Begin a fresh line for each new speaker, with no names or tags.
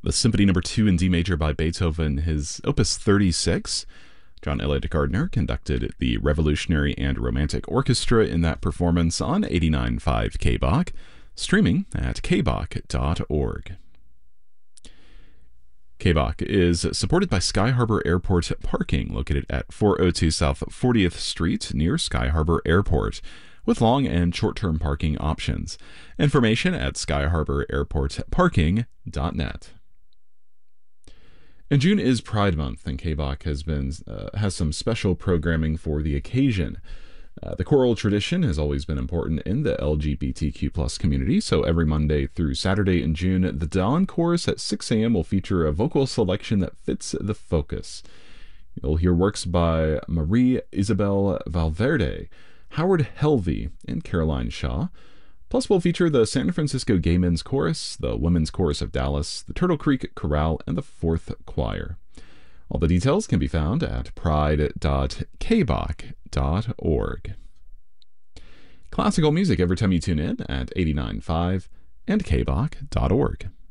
The Symphony Number 2 in D major by Beethoven, his Opus 36. John Eliot Gardner conducted the Revolutionary and Romantic Orchestra in that performance on 89.5 KBach, streaming at kbach.org. KBach is supported by Sky Harbor Airport Parking, located at 402 South 40th Street near Sky Harbor Airport, with long and short-term parking options. Information at skyharbor-airport-parking.net. And June is Pride Month, and KBach has some special programming for the occasion. The choral tradition has always been important in the LGBTQ+ community, so every Monday through Saturday in June, the Dawn Chorus at 6 a.m. will feature a vocal selection that fits the focus. You'll hear works by Marie Isabel Valverde, Howard Helvey, and Caroline Shaw. Plus, we'll feature the San Francisco Gay Men's Chorus, the Women's Chorus of Dallas, the Turtle Creek Chorale, and the Fourth Choir. All the details can be found at pride.kbach.org. Classical music every time you tune in at 89.5 and kbach.org.